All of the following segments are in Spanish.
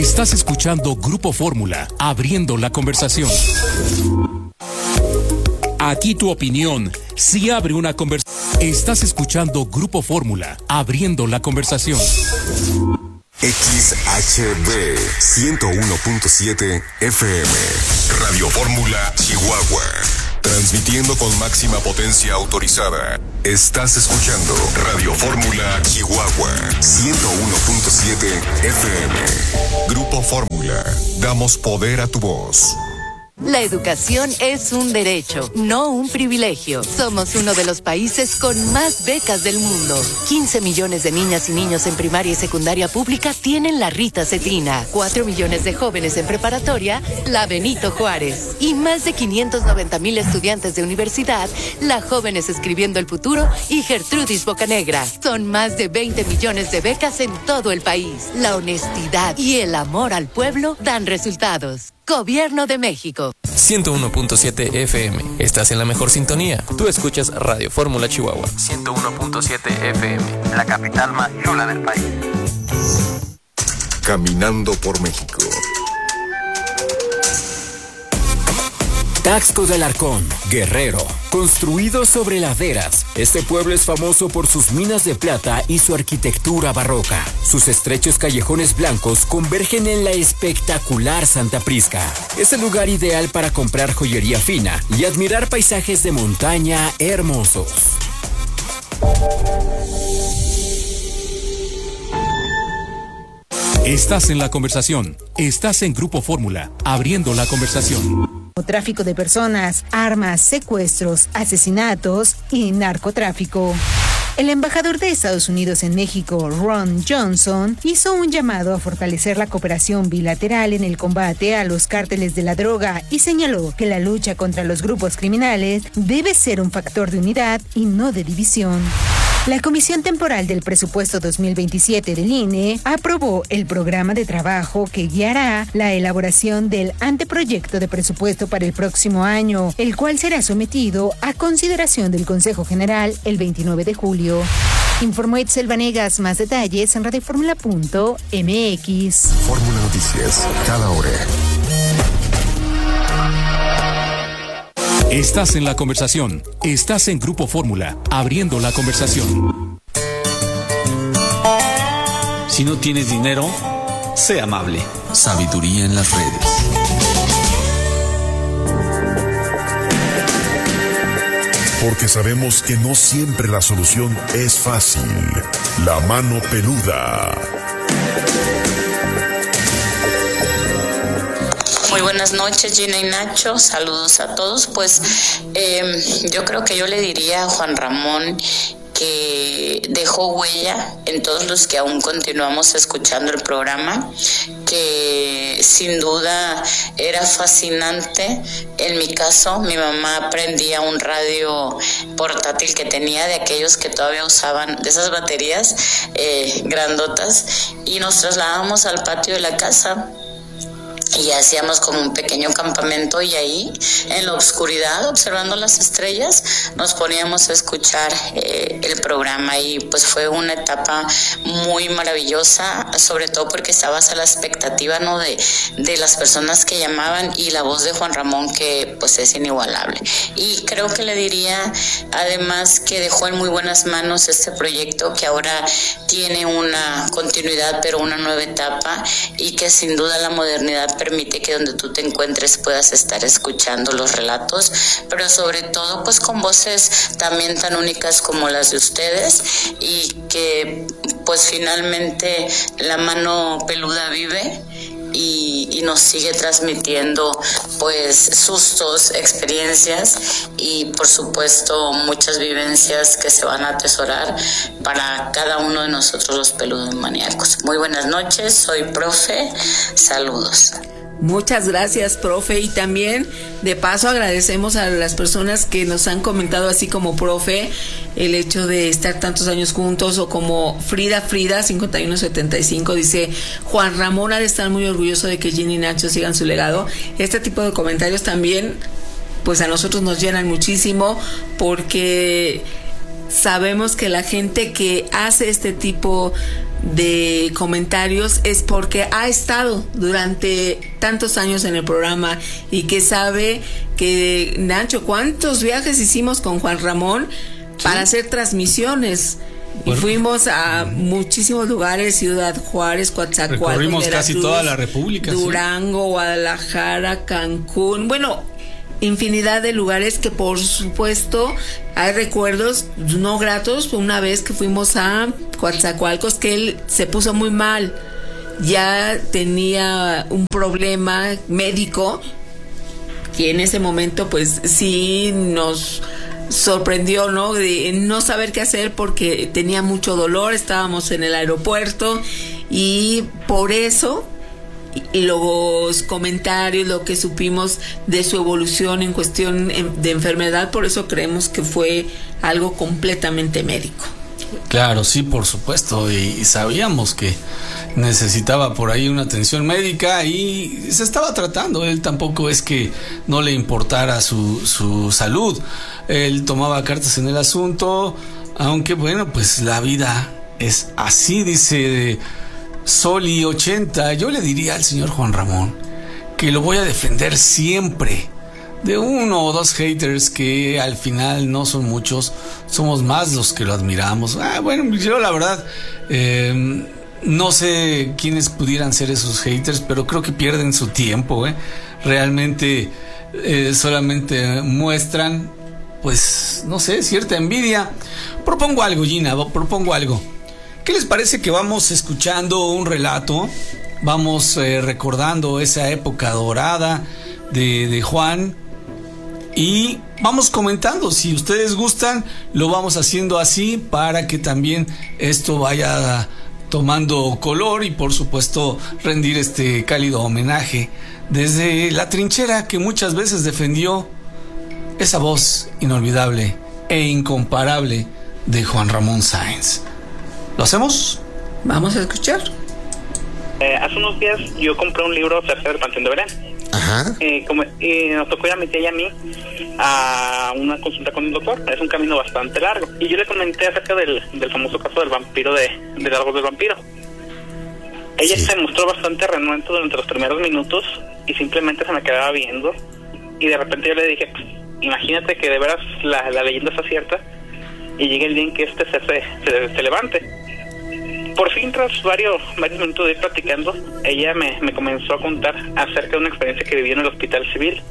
Estás escuchando Grupo Fórmula, abriendo la conversación. Aquí tu opinión sí abre una conversación. Estás escuchando Grupo Fórmula, abriendo la conversación. XHB 101.7 FM, Radio Fórmula, Chihuahua. Transmitiendo con máxima potencia autorizada. Estás escuchando Radio Fórmula, Chihuahua 101.7 FM. Grupo Fórmula, damos poder a tu voz. La educación es un derecho, no un privilegio. Somos uno de los países con más becas del mundo. 15 millones de niñas y niños en primaria y secundaria pública tienen la Rita Cetina. 4 millones de jóvenes en preparatoria, la Benito Juárez. Y más de 590,000 estudiantes de universidad, la Jóvenes Escribiendo el Futuro y Gertrudis Bocanegra. Son más de 20 millones de becas en todo el país. La honestidad y el amor al pueblo dan resultados. Gobierno de México. 101.7 FM. Estás en la mejor sintonía. Tú escuchas Radio Fórmula Chihuahua. 101.7 FM. La capital más chula del país. Caminando por México. Taxco de Alarcón, Guerrero. Construido sobre laderas, este pueblo es famoso por sus minas de plata y su arquitectura barroca. Sus estrechos callejones blancos convergen en la espectacular Santa Prisca. Es el lugar ideal para comprar joyería fina y admirar paisajes de montaña hermosos. Estás en la conversación. Estás en Grupo Fórmula, abriendo la conversación. Tráfico de personas, armas, secuestros, asesinatos y narcotráfico. El embajador de Estados Unidos en México, Ron Johnson, hizo un llamado a fortalecer la cooperación bilateral en el combate a los cárteles de la droga y señaló que la lucha contra los grupos criminales debe ser un factor de unidad y no de división. La Comisión Temporal del Presupuesto 2027 del INE aprobó el programa de trabajo que guiará la elaboración del anteproyecto de presupuesto para el próximo año, el cual será sometido a consideración del Consejo General el 29 de julio. Informó Itzel Vanegas. Más detalles en radioformula.mx. Fórmula Noticias, cada hora. Estás en la conversación. Estás en Grupo Fórmula, abriendo la conversación. Si no tienes dinero, sé amable. Sabiduría en las redes. Porque sabemos que no siempre la solución es fácil. La mano peluda. Muy buenas noches, Gina y Nacho, saludos a todos. Pues yo creo que yo le diría a Juan Ramón que dejó huella en todos los que aún continuamos escuchando el programa, que sin duda era fascinante. En mi caso, mi mamá prendía un radio portátil que tenía, de aquellos que todavía usaban, de esas baterías grandotas, y nos trasladábamos al patio de la casa y hacíamos como un pequeño campamento, y ahí en la oscuridad, observando las estrellas, nos poníamos a escuchar el programa, y pues fue una etapa muy maravillosa, sobre todo porque estabas a la expectativa, ¿no?, de las personas que llamaban, y la voz de Juan Ramón, que pues es inigualable. Y creo que le diría además que dejó en muy buenas manos este proyecto, que ahora tiene una continuidad pero una nueva etapa, y que sin duda la modernidad permite que donde tú te encuentres puedas estar escuchando los relatos, pero sobre todo pues con voces también tan únicas como las de ustedes, y que pues finalmente la mano peluda vive y nos sigue transmitiendo pues sustos, experiencias y por supuesto muchas vivencias que se van a atesorar para cada uno de nosotros los peludos maníacos. Muy buenas noches, soy profe, saludos. Muchas gracias, profe, y también de paso agradecemos a las personas que nos han comentado, así como profe, el hecho de estar tantos años juntos, o como Frida 5175 dice: Juan Ramón ha de estar muy orgulloso de que Ginny y Nacho sigan su legado. Este tipo de comentarios también pues a nosotros nos llenan muchísimo, porque sabemos que la gente que hace este tipo de comentarios es porque ha estado durante tantos años en el programa y que sabe que, Nacho, ¿cuántos viajes hicimos con Juan Ramón para hacer transmisiones? Y fuimos a muchísimos lugares: Ciudad Juárez, Coatzacoalcos, recorrimos casi toda la República, Durango, Guadalajara, Cancún, bueno, infinidad de lugares que por supuesto hay recuerdos no gratos. Una vez que fuimos a Coatzacoalcos, que él se puso muy mal, ya tenía un problema médico, que en ese momento pues sí nos sorprendió, ¿no? De no saber qué hacer porque tenía mucho dolor, estábamos en el aeropuerto y por eso los comentarios, lo que supimos de su evolución en cuestión de enfermedad, por eso creemos que fue algo completamente médico. Claro, sí, por supuesto, y sabíamos que necesitaba por ahí una atención médica y se estaba tratando. Él tampoco es que no le importara su salud, él tomaba cartas en el asunto, aunque bueno, pues la vida es así, dice Soli 80. Yo le diría al señor Juan Ramón que lo voy a defender siempre de uno o dos haters, que al final no son muchos, somos más los que lo admiramos. Bueno, yo la verdad no sé quiénes pudieran ser esos haters, pero creo que pierden su tiempo, realmente solamente muestran, pues no sé, cierta envidia. Propongo algo, Gina, ¿qué les parece que vamos escuchando un relato? Vamos recordando esa época dorada de Juan y vamos comentando. Si ustedes gustan, lo vamos haciendo así para que también esto vaya tomando color y por supuesto rendir este cálido homenaje desde la trinchera que muchas veces defendió esa voz inolvidable e incomparable de Juan Ramón Sáenz. ¿Lo hacemos? Vamos a escuchar. Hace unos días yo compré un libro acerca del Panteón de Belén. Ajá. Nos tocó ir a mi tía y a mí a una consulta con el doctor. Es un camino bastante largo. Y yo le comenté acerca del famoso caso del vampiro, de Largos del Vampiro. Ella se mostró bastante renuente durante los primeros minutos y simplemente se me quedaba viendo. Y de repente yo le dije, pues, imagínate que de veras la leyenda está cierta y llegue el día en que se levante. Por fin, tras varios minutos de ir platicando, ella me comenzó a contar acerca de una experiencia que vivió en el Hospital Civil.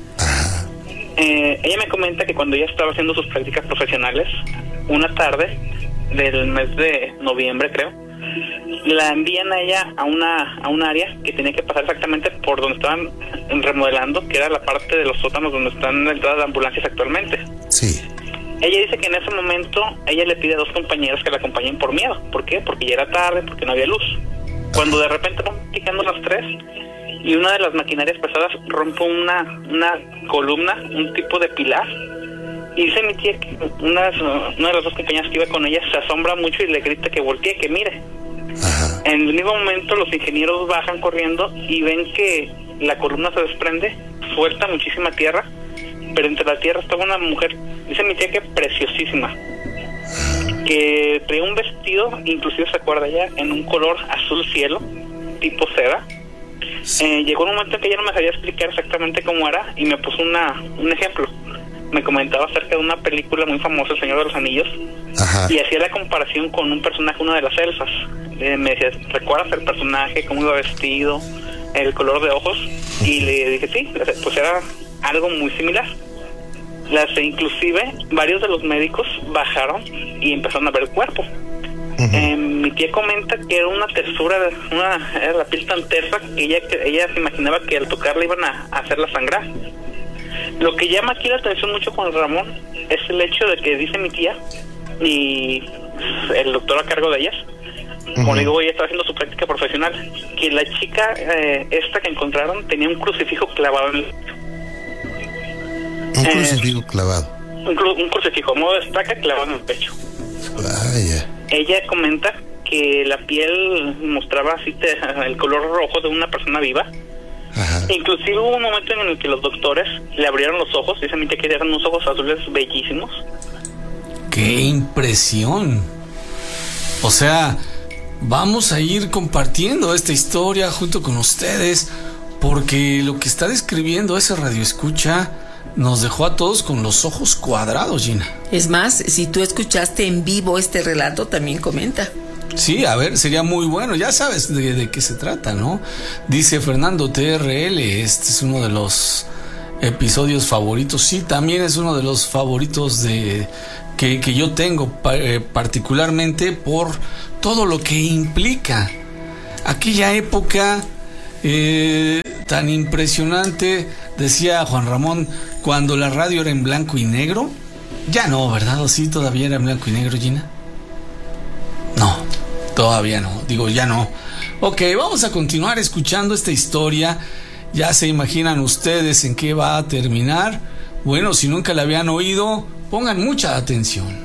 Ella me comenta que cuando ella estaba haciendo sus prácticas profesionales, una tarde del mes de noviembre, creo, la envían a ella a un área que tenía que pasar exactamente por donde estaban remodelando, que era la parte de los sótanos donde están entradas de ambulancias actualmente. Sí. Ella dice que en ese momento ella le pide a dos compañeras que la acompañen por miedo. ¿Por qué? Porque ya era tarde, porque no había luz. Cuando de repente van picando las tres y una de las maquinarias pesadas rompe una columna, un tipo de pilar. Y dice mi tía que una de las dos compañeras que iba con ella se asombra mucho y le grita que voltee, que mire. Ajá. En el mismo momento los ingenieros bajan corriendo y ven que la columna se desprende, suelta muchísima tierra, pero entre la tierra estaba una mujer, dice mi tía que preciosísima, que traía un vestido, inclusive se acuerda ya, en un color azul cielo, tipo seda. Llegó un momento en que ella no me sabía explicar exactamente cómo era y me puso un ejemplo. Me comentaba acerca de una película muy famosa, El Señor de los Anillos. Ajá. Y hacía la comparación con un personaje, una de las elfas. Me decía, ¿recuerdas el personaje, cómo iba vestido, el color de ojos? Y le dije, sí, pues era algo muy similar. Inclusive varios de los médicos bajaron y empezaron a ver el cuerpo. Mi tía comenta que era una tersura, era la piel tan tersa que ella se imaginaba que al tocarla iban a hacerla sangrar. Lo que llama aquí la atención mucho con Ramón es el hecho de que dice mi tía y el doctor a cargo de ellas, como digo, ella estaba haciendo su práctica profesional, que la chica esta que encontraron tenía un crucifijo clavado en el... Un crucifijo clavado. Un crucifijo, modo de estaca clavado en el pecho. Vaya. Ella comenta que la piel mostraba así el color rojo de una persona viva. Ajá. Inclusive hubo un momento en el que los doctores le abrieron los ojos, dice mi tía que eran unos ojos azules bellísimos. ¡Qué impresión! O sea, vamos a ir compartiendo esta historia junto con ustedes, porque lo que está describiendo ese radioescucha nos dejó a todos con los ojos cuadrados, Gina. Es más, si tú escuchaste en vivo este relato, también comenta. Sí, a ver, sería muy bueno. Ya sabes de qué se trata, ¿no? Dice Fernando TRL, este es uno de los episodios favoritos. Sí, también es uno de los favoritos que yo tengo, particularmente por todo lo que implica aquella época tan impresionante. Decía Juan Ramón, cuando la radio era en blanco y negro. Ya no, ¿verdad? ¿O sí todavía era en blanco y negro, Gina? No, todavía no. Digo, ya no. Ok, vamos a continuar escuchando esta historia. Ya se imaginan ustedes en qué va a terminar. Bueno, si nunca la habían oído, pongan mucha atención.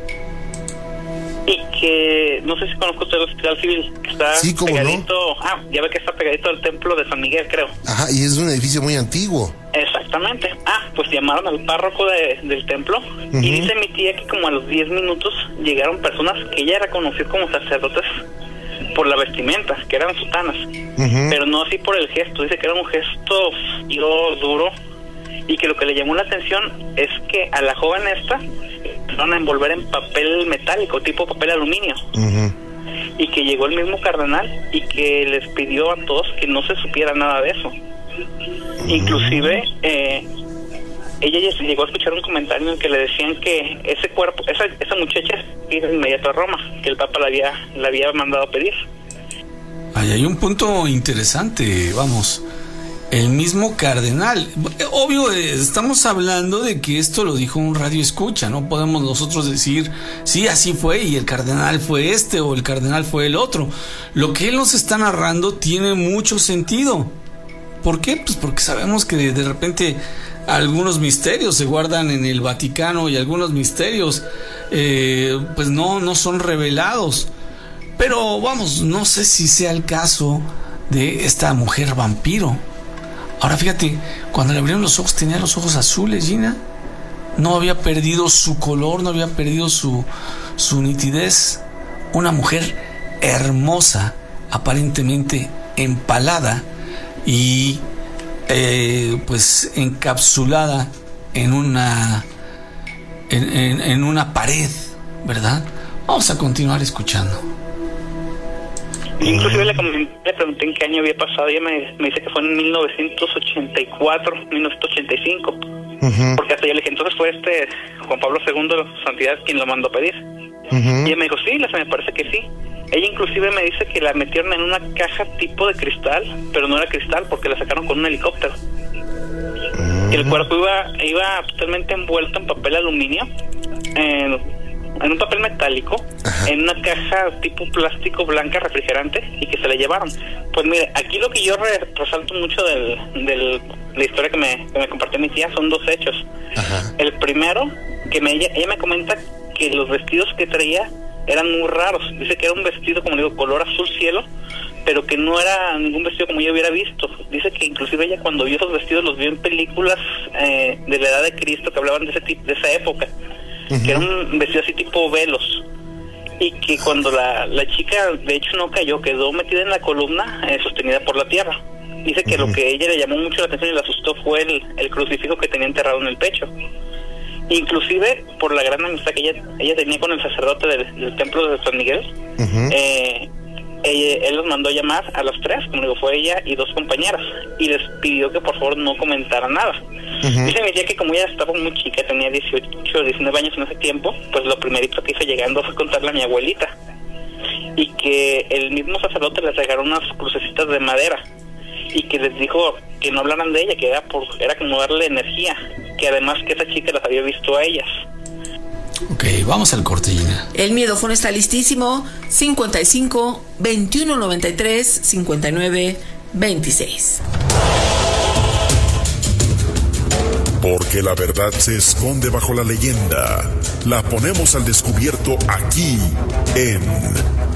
Y que, no sé si conozco usted el Hospital Civil, que está pegadito, ya ve que está pegadito al templo de San Miguel, creo. Ajá, y es un edificio muy antiguo. Exactamente. Pues llamaron al párroco del templo, y dice mi tía que como a los 10 minutos llegaron personas que ella reconoció como sacerdotes por la vestimenta, que eran sutanas, pero no así por el gesto. Dice que era un gesto duro, y que lo que le llamó la atención es que a la joven esta van a envolver en papel metálico, tipo papel aluminio, y que llegó el mismo cardenal y que les pidió a todos que no se supiera nada de eso. Inclusive ella ya llegó a escuchar un comentario en el que le decían que ese cuerpo, esa muchacha iba inmediato a Roma, que el Papa la había mandado a pedir. Ahí hay un punto interesante, vamos. El mismo cardenal. Obvio, estamos hablando de que esto lo dijo un radioescucha. No podemos nosotros decir, sí, así fue, y el cardenal fue este o el cardenal fue el otro. Lo que él nos está narrando tiene mucho sentido. ¿Por qué? Pues porque sabemos que de repente algunos misterios se guardan en el Vaticano y algunos misterios pues no son revelados. Pero vamos, no sé si sea el caso de esta mujer vampiro. Ahora fíjate, cuando le abrieron los ojos tenía los ojos azules, Gina. No había perdido su color, no había perdido su nitidez. Una mujer hermosa, aparentemente empalada y pues encapsulada en una pared, ¿verdad? Vamos a continuar escuchando. Inclusive le pregunté en qué año había pasado. Ella me dice que fue en 1984, 1985. Porque hasta yo le dije, entonces fue Juan Pablo II, su santidad, quien lo mandó a pedir. Y ella me dijo, sí, me parece que sí. Ella inclusive me dice que la metieron en una caja tipo de cristal, pero no era cristal porque la sacaron con un helicóptero. El cuerpo iba totalmente envuelto en papel aluminio, en un papel metálico, en una caja tipo plástico blanca refrigerante, y que se la llevaron. Pues mire, aquí lo que yo resalto mucho de la historia que me compartió mi tía son dos hechos. El primero, que ella me comenta que los vestidos que traía eran muy raros. Dice que era un vestido, como digo, color azul cielo, pero que no era ningún vestido como yo hubiera visto. Dice que inclusive ella cuando vio esos vestidos los vio en películas de la edad de Cristo que hablaban de esa época. Que era un vestido así tipo velos, y que cuando la chica de hecho no cayó, quedó metida en la columna sostenida por la tierra. Dice que lo que a ella le llamó mucho la atención y la asustó fue el crucifijo que tenía enterrado en el pecho. Inclusive por la gran amistad que ella tenía con el sacerdote del templo de San Miguel, él los mandó a llamar a las 3, como digo, fue ella y 2 compañeras, y les pidió que por favor no comentaran nada. Dice mi tía que como ella estaba muy chica, tenía 18 o 19 años en ese tiempo, pues lo primerito que hizo llegando fue contarle a mi abuelita, y que el mismo sacerdote les regaló unas crucecitas de madera, y que les dijo que no hablaran de ella, que era como darle energía, que además que esa chica las había visto a ellas. Ok, vamos al corte, Gina. El miedófono está listísimo. 55 21 93 59 26. Porque la verdad se esconde bajo la leyenda. La ponemos al descubierto aquí en